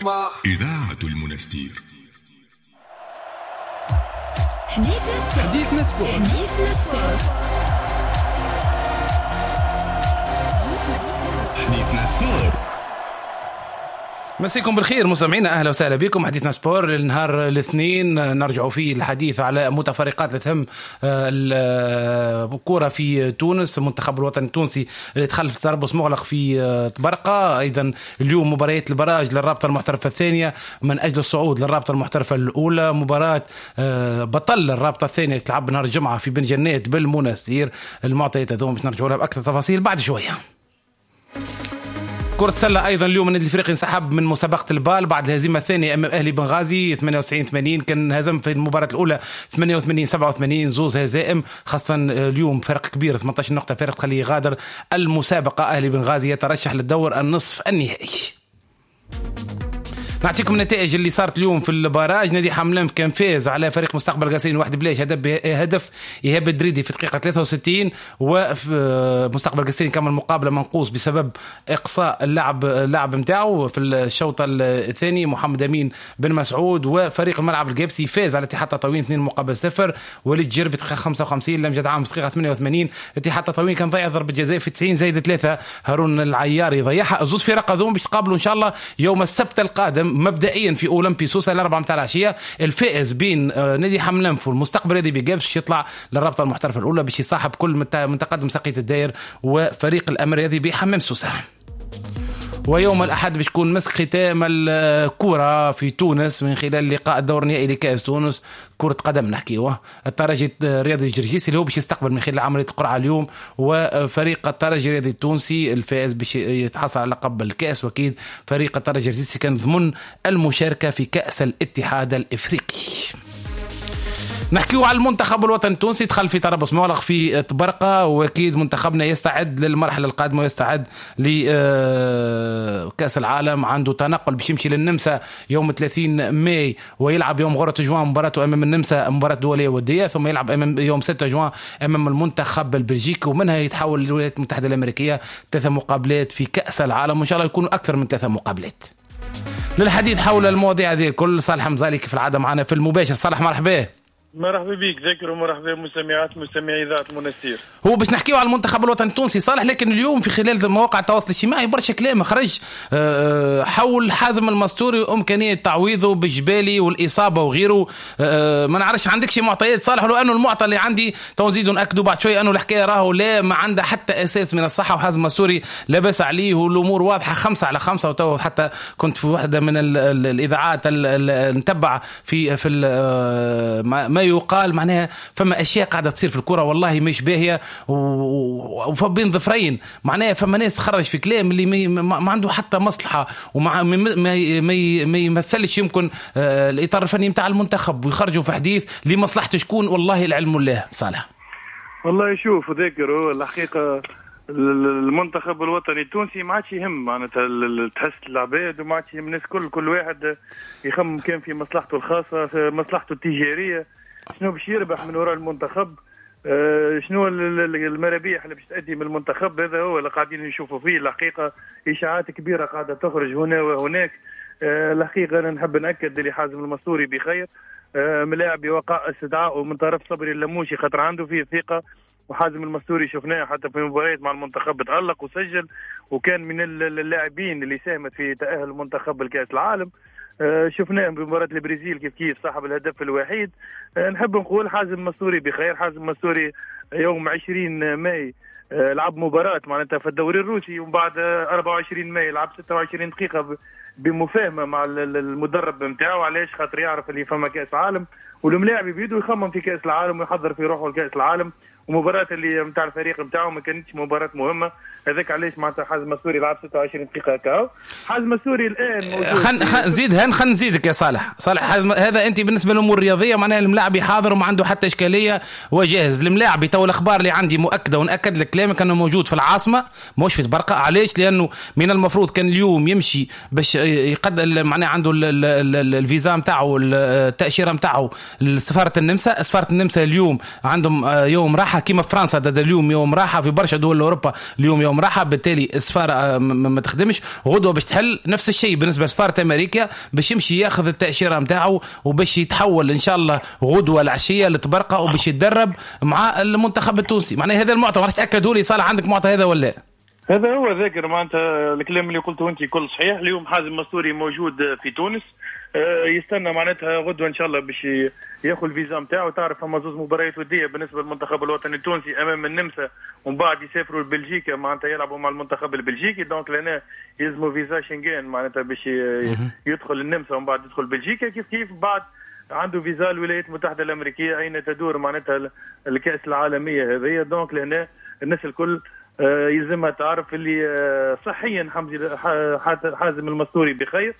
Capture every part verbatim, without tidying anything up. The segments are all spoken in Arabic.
اسمع إذاعة المنستير. حديثنا سبورت. حديثنا سبورت. حديثنا سبورت. مسيكم بالخير مستمعينا، اهلا وسهلا بكم. حديثنا سبور النهار الاثنين نرجع فيه الحديث على متفرقات تهم الكرة في تونس. المنتخب الوطني التونسي اللي دخل في تربص مغلق في طبرقة. ايضا اليوم مباريات البراج للرابطة المحترفة الثانية من اجل الصعود للرابطة المحترفة الاولى. مباراة بطل الرابطة الثانية تلعب نهار الجمعة في بن جنات بالمنستير. المعطيات هذوم باش نرجعوا لها باكثر تفاصيل بعد شوية. كرة السلة أيضا اليوم النادي الإفريقي انسحب من مسابقة البال بعد الهزيمة الثانية أمام أهلي بنغازي ثمانية وتسعين ثمانين. كان هزم في المباراة الأولى ثمانية وثمانين سبعة وثمانين، زوز هزائم. خاصة اليوم فرق كبير ثمانية عشر نقطة، فرق تخليه يغادر المسابقة. أهلي بنغازي يترشح للدور النصف النهائي. نعطيكم النتائج اللي صارت اليوم في البراج. نادي حملان كان فاز على فريق مستقبل قاسرين واحد بلاش هدف إيهاب الدريدي في دقيقة ثلاثة وستين، ومستقبل قاسرين كمل مقابلة منقوص بسبب إقصاء اللاعب اللاعب نتاعو في الشوط الثاني محمد أمين بن مسعود. وفريق الملعب القابسي فاز على اتحاد تطاوين اثنين مقابل صفر. وليد جرب دقيقة خمسة وخمسين، لم جد عام دقيقة ثمانية وثمانين. اتحاد تطاوين كان ضيع ضربة جزاء في تسعين زائد ثلاثة، هارون العياري ضيعها. زوز فرق هذوم باش تقابلوا إن شاء الله يوم السبت القادم مبدئيا في أولمبي سوسة الأربعة متاع العشية. الفائز بين نادي حملان والمستقبل الرياضي بقابس باش يطلع للرابطة المحترفة الأولى باش يصاحب كل من تقدم ساقية الداير وفريق الأمر الرياضي بحمام سوسة. ويوم الأحد باش يكون مسك ختام الكرة في تونس من خلال لقاء الدور النهائي لكأس تونس كرة قدم نحكيوه. الترجي الرياضي الجرجيسي اللي هو باش يستقبل من خلال عملية القرعة اليوم، وفريق الترجي الرياضي التونسي الفائز باش يتحصل على لقب الكأس. وأكيد فريق الترجي الجرجيسي كان ضمن المشاركة في كأس الاتحاد الإفريقي. نحكيو على المنتخب الوطني التونسي دخل في تربص مغلق في طبرقة، واكيد منتخبنا يستعد للمرحله القادمه ويستعد لكاس العالم. عنده تنقل باش يمشي للنمسا يوم ثلاثين ماي ويلعب يوم غورة جوان مباراته امام النمسا مباراه دوليه وديه، ثم يلعب امام يوم ستة جوان امام المنتخب البلجيكي، ومنها يتحول للولايات المتحده الامريكيه. ثلاثه مقابلات في كاس العالم وان شاء الله يكونوا اكثر من ثلاثه مقابلات. للحديث حول المواضيع هذه الكل صالح مزالي كيف العاده معنا في المباشر. صالح مرحبا. مرحبا بك ذكر ومرحبا مستمعات مستمعي إذاعة المنستير. هو باش نحكيو على المنتخب الوطني التونسي صالح، لكن اليوم في خلال مواقع التواصل الاجتماعي برشا كلام خرج حول حازم المستوري وامكانيه تعويضه بالجبالي والاصابه وغيره. ما نعرفش عندك شي معطيات صالح؟ لو انه المعطى اللي عندي تنزيد ناكدوا بعد شوي انه الحكايه راهو لا ما عنده حتى اساس من الصحه، وحازم المستوري لاباس عليه والامور واضحه خمسة على خمسة. وتو حتى كنت في واحده من الاذاعات نتبع في في ما يقال معناها فما اشياء قاعده تصير في الكره والله مش باهيه، وفبين ظفرين معناها فما ناس خرج في كلام اللي ما عنده حتى مصلحه وما ما يمثلش يمكن الاطار الفني نتاع المنتخب، ويخرجوا في حديث لمصلحته شكون. والله العلم لله صالح. والله شوف ذكر الحقيقه المنتخب الوطني التونسي ما عادش يهم معناتها تحس العباد، وما عادش يهم الناس كل كل واحد يخمم كان في مصلحته الخاصه في مصلحته التجاريه شنو باش يربح من وراء المنتخب، آه شنو المرابيح اللي باش تأدي من المنتخب. هذا هو اللي قاعدين نشوفوا فيه. الحقيقه اشاعات كبيره قاعده تخرج هنا وهناك. آه الحقيقه انا نحب ناكد اللي حازم المستوري بخير، آه ملاعب وقاء استدعاء من طرف صبري اللموشي خاطر عنده فيه ثقه. وحازم المستوري شفناه حتى في مباريات مع المنتخب تألق وسجل، وكان من اللاعبين اللي ساهمت في تأهل المنتخب لكأس العالم. آه شفناه بمباراة البرازيل كيف كيف صاحب الهدف الوحيد. آه نحب نقول حازم المستوري بخير. حازم المستوري يوم عشرين ماي آه لعب مباراة معناتها في الدوري الروسي، ومن بعد آه أربعة وعشرين ماي لعب ستة وعشرين دقيقة بمفاهمة مع المدرب نتاعو. علاش؟ خاطر يعرف اللي فما كأس عالم، والملاعب بيدو يخمم في كأس العالم ويحضر في روحه لكأس العالم. ومباراة اللي نتاع الفريق نتاعو ما كانتش مباراة مهمة، هذاك علاش معناتها حازم المستوري لعب ستة وعشرين دقيقة كاو. حازم المستوري الآن خن خن زيد هن خن نزيدك يا صالح. صالح هذا أنت بالنسبة للأمور الرياضية معناها الملاعب حاضر وما عنده حتى إشكالية وجاهز. الملاعب تو الأخبار اللي عندي مؤكدة ونأكد لك كلامك أنه موجود في العاصمة مش في برقة. علاش؟ لأنه من المفروض كان اليوم يمشي باش يقدم معناها عنده الفيزا متاعه التأشيرة متاعه لسفارة النمسا. سفارة النمسا اليوم عندهم يوم راح راحه كيما فرنسا دا اليوم يوم راحه، في برشا دول اوروبا اليوم يوم راحه، بالتالي السفاره ما تخدمش. غدوه باش تحل نفس الشيء بالنسبه لسفاره امريكا، باش يمشي ياخذ التاشيره نتاعو وباش يتحول ان شاء الله غدوه العشيه لتبرقه وباش يتدرب مع المنتخب التونسي. معناها هذا المعطى، ما راح تاكدوا لي صالح عندك معطى هذا ولا؟ هذا هو ذاكر معناتها الكلام اللي قلته انت كل صحيح. اليوم حازم مستوري موجود في تونس، يستنى معناتها غدوه ان شاء الله باش ياخذ الفيزا نتاعو. تعرف فما زوج مباريات وديه بالنسبه للمنتخب الوطني التونسي امام النمسا، ومن بعد يسافروا لبلجيكا معناتها يلعبوا مع المنتخب البلجيكي. دونك لهنا يلزموا فيزا شنغن معناتها باش يدخل النمسا ومن بعد يدخل بلجيكا. كيف كيف بعد عنده فيزا الولايات المتحده الامريكيه اين تدور معناتها الكاس العالميه هذه. دونك لهنا الناس الكل يلزمها تعرف اللي صحيا حازم المستوري بخير.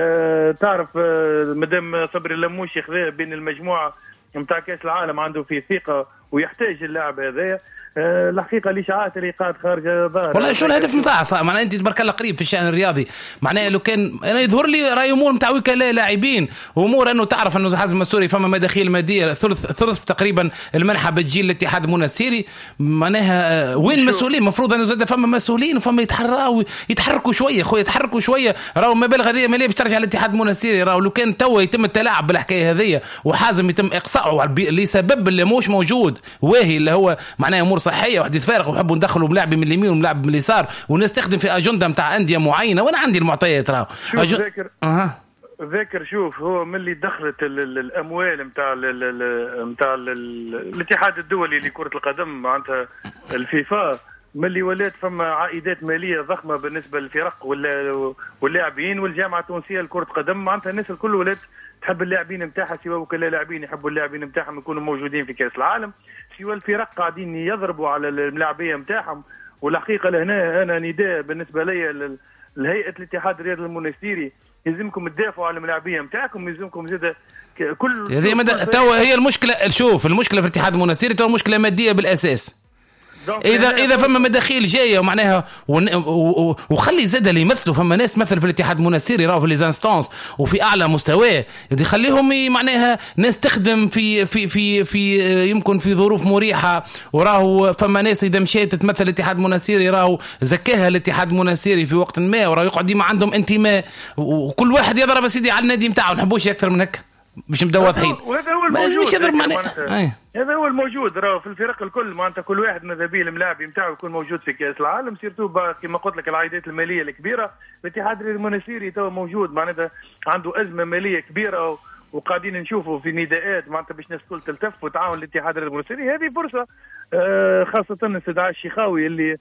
تعرف مدام صبري اللموشي خذا بين المجموعه نتاع كاس العالم، عنده في ثقه ويحتاج اللاعب هذايا. أه الحقيقه الاشاعات اللي قاعد خارجه ظاهره والله شو الهدف نتاعها صح. معناها انت تبارك الله قريب في الشان الرياضي، معناها لو كان انا يظهر لي راي امور نتاع وكلاء لاعبين وامور انه تعرف انه حازم المستوري فما مداخيل ماديه ثلث ثلث تقريبا المنحه بتجي للاتحاد المنستيري. معناها وين المسؤولين؟ المفروض انه زاد فما مسؤولين وفما يتحركوا يتحركوا شويه خويا يتحركوا شويه. راهو المبالغ هذه ماليه باش ترجع للاتحاد المنستيري. راهو لو كان توا يتم التلاعب بالحكايه هذه وحازم يتم اقصائه لسبب اللي مش موجود واهي اللي هو معناها امور صحيه، واحد يتفارق ويحبوا ندخلوا ملاعب من اليمين وملاعب من اليسار وناس تخدم في اجنده نتاع انديه معينه. وانا عندي المعطيات راهو أجن... ذاكر أه. ذاكر شوف هو من اللي دخلت الاموال نتاع نتاع الاتحاد الدولي لكره القدم معناتها الفيفا، من اللي ولات فما عائدات ماليه ضخمه بالنسبه للفرق واللاعبين والجامعه التونسيه لكره القدم. معناتها الناس الكل ولات تحب اللاعبين نتاعها، سواء وكلاء لاعبين يحبوا اللاعبين نتاعهم يكونوا موجودين في كاس العالم، سواء الفرق قاعدين يضربوا على الملاعبيه نتاعهم. والحقيقه لهنا انا نداء بالنسبه لي لهيئه الاتحاد الرياضي المونستيري، يلزمكم تدافعوا على الملاعبيه نتاعكم، يلزمكم زاد كل هذه مدى... تو هي المشكله. شوف المشكله في الاتحاد المونستيري تو مشكله ماديه بالاساس. اذا اذا فما مداخيل جايه ومعناها وخلي زاد اللي يمثلوا فما ناس تمثل في الاتحاد المنستيري راهو في ليزانستانس وفي اعلى مستوى، يخليهم معناها ناس تخدم في في في في يمكن في ظروف مريحه. وراهو فما ناس اذا مشيت تمثل الاتحاد المنستيري راهو زكاها الاتحاد المنستيري في وقت ما، وراهو يقعد ديما عندهم انتماء وكل واحد يضرب سيدي على النادي نتاعو. نحبوش اكثر من هكا باش نبداو واضحين. وهذا هو الموجود يضرب معناها هذا هو الموجود راهو في الفرق الكل. معناتها كل واحد ماذا بيه الملاعب نتاعو يكون موجود في كاس العالم، سيرتو كما قلت لك العائدات الماليه الكبيره. الاتحاد المونستيري تو موجود معناتها عنده ازمه ماليه كبيره، وقاعدين نشوفوا في نداءات معناتها باش الناس الكل تلتف وتعاون الاتحاد المونستيري. هذه فرصه خاصه استدعاء الشيخاوي اللي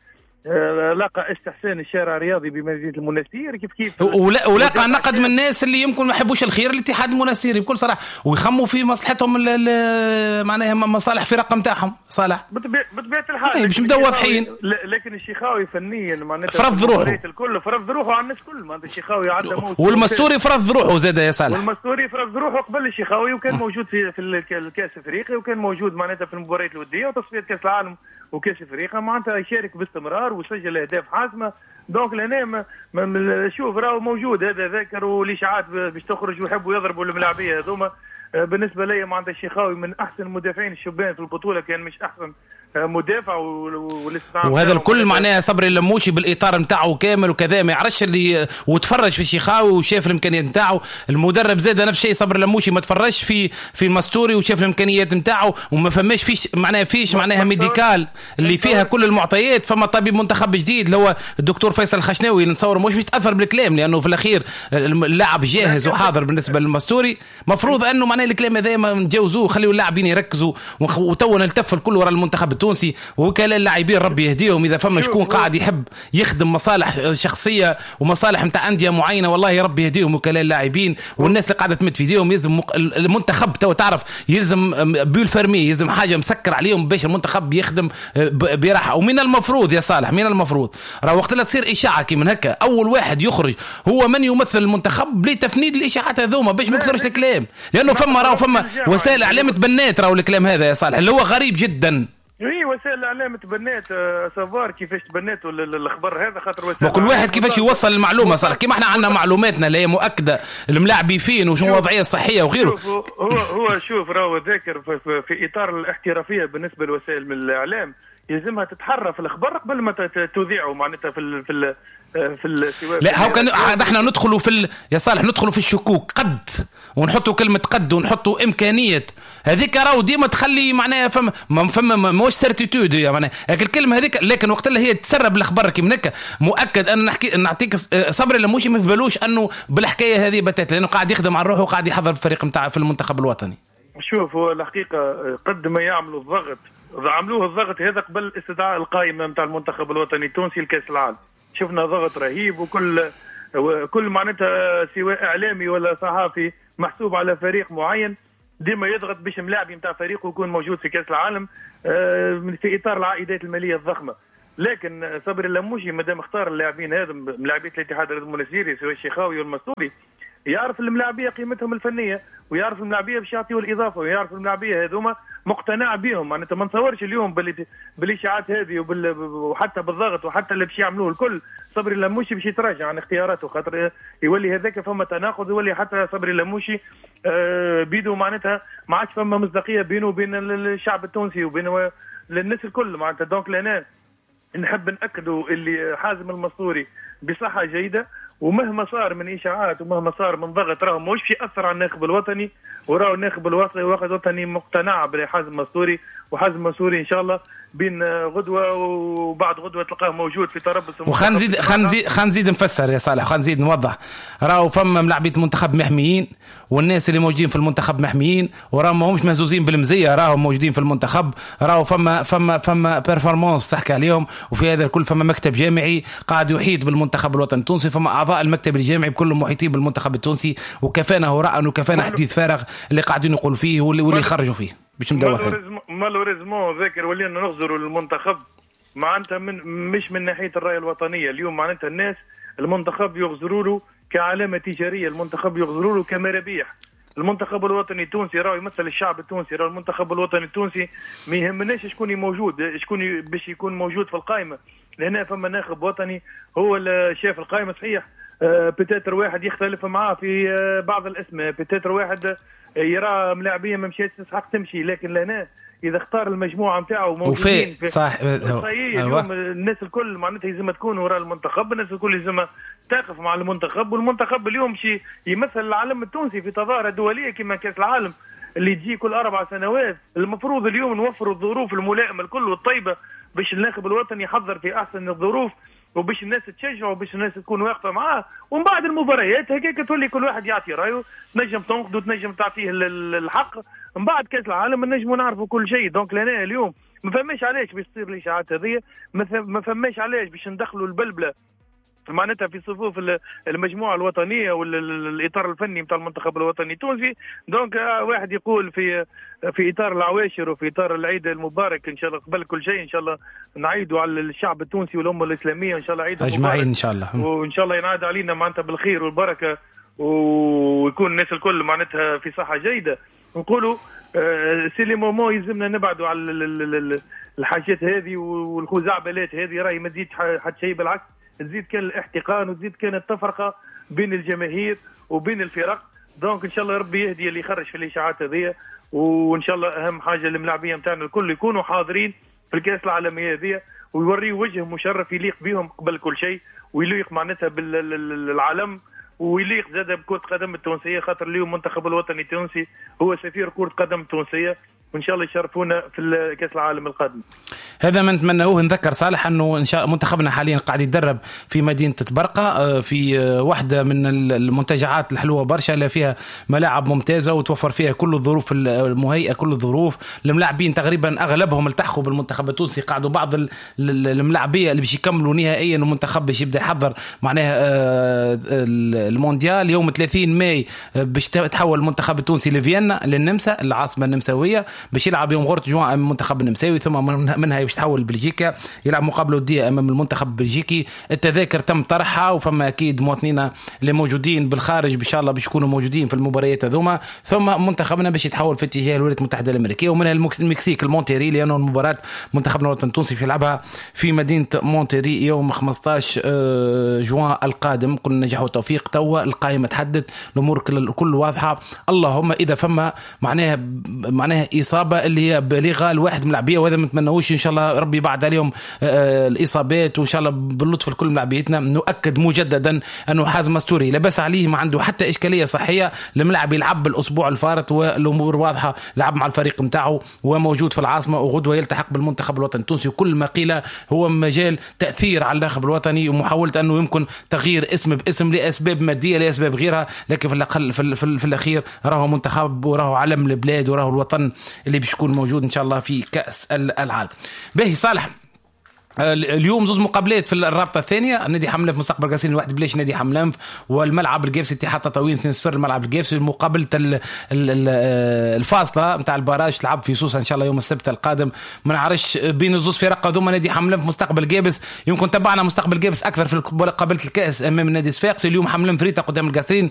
لقى استحسان الشارع الرياضي بمدينه المنستير كيف كيف ولقى نقد من الناس اللي يمكن ما يحبوش الخير الاتحاد المنستيري بكل صراحه، ويخموا في مصلحتهم معناها مصالح فرق نتاعهم صالح بطبيعه الحال باش نبداو واضحين. لكن الشيخاوي فنيا معناتها فرض روحه الكل فرض روحه على الناس الكل. معناتها الشيخاوي عدى موت والمستوري فرض روحه زاد يا صالح. والمستوري فرض روحه قبل الشيخاوي وكان موجود في في الكاس الافريقي وكان موجود معناتها في المباريات الوديه وتصفيات كاس العالم وكاس افريقيا. معناتها يشارك باستمرار وسجل اهداف حاسمه. دونك لهنا شوف راهو موجود هذا ذاكر، والاشاعات باش تخرج ويحبوا يضربوا الملاعبيه هذوما. بالنسبه لي معناتها الشيخاوي من احسن المدافعين الشبان في البطوله، كان مش احسن مدافع والاستعانه وهذا الكل معناها صبري اللموشي بالاطار نتاعو كامل وكذا ما يعرفش اللي وتفرج في الشيخاوي وشاف الامكانيات نتاعو. المدرب زاد نفس الشيء صبري اللموشي ما تفرجش في في المستوري وشاف الامكانيات نتاعو وما فماش فيش معناها فيش معناها ميديكال اللي فيها كل المعطيات. فما طبيب منتخب جديد اللي هو الدكتور فيصل الخشناوي اللي نتصور مش بيتاثر بالكلام لانه في الاخير اللاعب جاهز وحاضر بالنسبه للمستوري. مفروض انه معناها الكلام هذا ما نتجاوزوه، خليوا اللاعبين يركزوا وتو نلتف الكل وراء المنتخب التونسي وكلاء اللاعبين ربي يهديهم. اذا فما شكون قاعد يحب يخدم مصالح شخصيه ومصالح نتاع انديه معينه والله يا ربي يهديهم وكلاء اللاعبين والناس اللي قاعده تمد في ايديهم. يلزم المنتخب تو تعرف يلزم بول فرمي يلزم حاجه مسكر عليهم باش المنتخب يخدم براحه. ومن المفروض يا صالح من المفروض راه وقت لا تصير اشاعه كي من هكا اول واحد يخرج هو من يمثل المنتخب لتفنيد الاشاعات هذوما باش ما يكثرش الكلام، لانه فما راهو فما وسائل اعلام تبنات راهو الكلام هذا يا صالح اللي هو غريب جدا. اي وسائل الاعلام تبنات سافار كيفاش تبناتوا الاخبار هذا، خاطر وسائل كل واحد كيفاش يوصل المعلومه صار كيما احنا عندنا معلوماتنا اللي هي مؤكده الملاعبي فين وشنو الوضعيه الصحيه وغيره. هو هو شوف راهو ذاكر في, في, في اطار الاحترافيه بالنسبه لوسائل الاعلام يلزمها تتحرى في الاخبار قبل ما تذيعوا معناتها في ال في ال في السواء. لا هو كان احنا ندخلوا في ال... يا صالح ندخلوا في الشكوك قد ونحطوا كلمه قد ونحطوا امكانيه هذيك راهو ديما تخلي معناها فما ما فما موش سيرتيتود معناها هذيك الكلمه هذيك، لكن وقت اللي هي تسرب الاخبار كيما هكا مؤكد ان نحكي نعطيك صبري لموشي ما يفبلوش انه بالحكايه هذه بتات لانه قاعد يخدم على روحه وقاعد يحضر الفريق نتاع في المنتخب الوطني. شوف هو الحقيقه قد ما يعملوا الضغط عملوه الضغط هذا قبل استدعاء القائمه نتاع المنتخب الوطني التونسي لكاس العالم، شفنا ضغط رهيب وكل كل معناتها سواء اعلامي ولا صحافي محسوب على فريق معين ديما يضغط باش ملاعبي نتاع فريقه يكون موجود في كاس العالم في اطار العائدات الماليه الضخمه. لكن صبري اللموشي مادام اختار اللاعبين هذا ملاعبيه الاتحاد المونستيري سواء الشيخاوي والمسطوري يعرف الملاعبية قيمتهم الفنية ويعرف الملاعبية باش يعطيوا الإضافة ويعرف الملاعبية هذوما مقتنع بهم. معناتها ما نتصورش اليوم بالإشاعات هذه وبال... وحتى بالضغط وحتى اللي باش يعملوه الكل صبري اللموشي باش يتراجع عن اختياراته، خاطر يولي هذاك فما تناقض يولي حتى صبري اللموشي آه بيدو معناتها ما عادش فما مصداقية بينه وبين الشعب التونسي وبين الناس الكل. معناتها دونك لنا نحب نأكدوا اللي حازم المسطوري بصحة جيدة ومهما صار من اشاعات ومهما صار من ضغط راهو مش ياثر على الناخب الوطني، وراهو الناخب الوطني واحد وطني مقتنع بحازم مسطوري، وحازم مسطوري ان شاء الله بين غدوه وبعد غدوه تلقاه موجود في تربص. وخان نزيد خان نزيد خان نزيد نفسر يا صالح، خان نزيد نوضح راهو فما ملاعبيه المنتخب محميين والناس اللي موجودين في المنتخب محميين وراهو ما همش مهزوزين بالمزيه، راهو موجودين في المنتخب، راهو فما فما فما بيرفورمانس تحكي عليهم، وفي هذا الكل فما مكتب جامعي قاعد يحيط بالمنتخب الوطني التونسي، فما اعضاء المكتب الجامعي بكلهم محيطين بالمنتخب التونسي وكفانا هراء وكفانا حديث فارغ اللي قاعدين يقولوا فيه واللي, واللي يخرجوا فيه باش ندوحوا. مالوريزمون ذاكر ولينا نغزروا المنتخب معناتها من مش من ناحيه الرايه الوطنيه، اليوم معناتها الناس المنتخب يغزروا له كعلامه تجاريه، المنتخب يغزروا له كمرابيح. المنتخب الوطني التونسي راه يمثل الشعب التونسي، راه المنتخب الوطني التونسي ما يهمناش شكون موجود شكون باش يكون موجود في القائمه، لهنا فما ناخب وطني هو شاف القائمه صحيح. آه بتاتر واحد يختلف معاه في آه بعض الاسماء، بتاتر واحد يرى ملاعبيه ما مشيتش تسحق تمشي، لكن لهنا اذا اختار المجموعه نتاعو موجودين في صح اليوم الناس الكل معناتها لازم تكون وراء المنتخب، الناس الكل لازم تقف مع المنتخب، والمنتخب اليوم شي يمثل العالم التونسي في تظاهره دوليه كما كاس العالم اللي تجي كل اربع سنوات. المفروض اليوم نوفروا الظروف الملائمه الكل والطيبه باش الناخب الوطني يحضر في احسن الظروف وباش الناس تشجع وباش الناس تكون واقفه معاه، ومن بعد المباريات هكاك تولي كل واحد يعطي رايه، تنجم تنقد وتنجم تعطيه الحق، من بعد كاس العالم نجموا نعرفوا كل شيء. دونك لنا اليوم ما فماش علاش باش تصير الاشاعات هذه، ما فماش علاش باش ندخلوا البلبله معناتها في صفوف المجموعه الوطنيه والاطار الفني نتاع المنتخب الوطني التونسي. دونك واحد يقول في في اطار العواشر وفي اطار العيد المبارك ان شاء الله قبل كل شيء ان شاء الله نعيدوا على الشعب التونسي والامه الاسلاميه ان شاء الله عيد اجمعين ان شاء الله، وان شاء الله ينعاد علينا معناتها بالخير والبركه ويكون الناس الكل معناتها في صحه جيده. نقولوا آه سي لي مومون يلزمنا نبعدوا على الحاجات هذه والخزعبلات هذه، راهي ما تزيدش حتى شيء، بالعكس تزيد كان الاحتقان وتزيد كان التفرقه بين الجماهير وبين الفرق. دونك ان شاء الله ربي يهدي اللي يخرج في الاشاعات هذه، وان شاء الله اهم حاجه الملاعبيه نتاعنا الكل يكونوا حاضرين في الكاس العالميه هذه ويوريوا وجه مشرف يليق بهم قبل كل شيء ويليق معناتها بالعالم ويليق زاد بكرة قدم التونسيه، خاطر اليوم المنتخب الوطني التونسي هو سفير كرة قدم التونسيه، وان شاء الله يشرفونا في كاس العالم القادم. هذا ما نتمنوه. نذكر صالح انه ان شاء منتخبنا حاليا قاعد يتدرب في مدينه تبرقه في واحده من المنتجعات الحلوه برشا اللي فيها ملاعب ممتازه وتوفر فيها كل الظروف المهيئه، كل الظروف. الملاعبين تقريبا اغلبهم التحقوا بالمنتخب التونسي، قعدوا بعض الملاعبيه اللي باش يكملوا نهائيا المنتخب باش يبدا يحضر معناها المونديال يوم ثلاثين ماي باش تحول المنتخب التونسي لفيينا للنمسا العاصمه النمساويه باش يلعب يوم غورت جوان امام المنتخب النمساوي، ثم منها باش تحول بلجيكا يلعب مقابله وديه امام المنتخب البلجيكي. التذاكر تم طرحها وفما اكيد مواطنين اللي موجودين بالخارج ان شاء الله باش يكونوا موجودين في المباريات هذوما، ثم منتخبنا باش يتحول في اتجاه الولايات المتحده الامريكيه ومنها المكسيك المونتيري، لانه المباراه منتخبنا الوطني التونسي في يلعبها في مدينه مونتيري يوم خمسطاش جوان القادم. كل نجاح وتوفيق. توا القائمه تحدد، الامور كل واضحه. اللهم اذا فما معناها معناها اصابه اللي هي بالغه لواحد من اللاعبيه، وهذا ما نتمناوش ان شاء الله ربي يبعد عليهم الاصابات، وان شاء الله باللطف لكل لاعبيتنا. نؤكد مجددا انه حازم مستوري لا باس عليه، ما عنده حتى اشكاليه صحيه، الملعب يلعب الاسبوع الفارط والامور واضحه، لعب مع الفريق نتاعو وموجود في العاصمه وغدوه يلتحق بالمنتخب الوطني التونسي. وكل ما قيل هو مجال تاثير على الناخب الوطني ومحاوله انه يمكن تغيير اسم باسم لاسباب ماديه لاسباب غيرها، لكن في الاقل في, في, في الاخير راهو منتخب وراهو علم البلاد وراهو الوطن اللي بيش يكون موجود ان شاء الله في كاس العالم. باهي صالح، اليوم زوز مقابلات في الرابطه الثانيه، نادي حملان في مستقبل قاسين واحد بلاش نادي حملان، والملعب القابسي اتحاد تطاوين اثنين صفر الملعب القابسي. مقابله الفاصله نتاع الباراج تلعب في سوسه ان شاء الله يوم السبت القادم. ما نعرفش بين الزوز فرق هذوما نادي حملان في مستقبل قابس، يمكن تبعنا مستقبل قابس اكثر في مقابله الكاس امام النادي صفاقسي. اليوم حملان فريته قدام القاسرين